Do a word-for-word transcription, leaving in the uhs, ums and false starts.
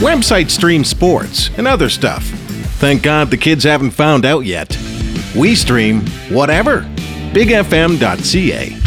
Websites stream sports and other stuff. Thank God the kids haven't found out yet. We stream whatever. big f m dot c a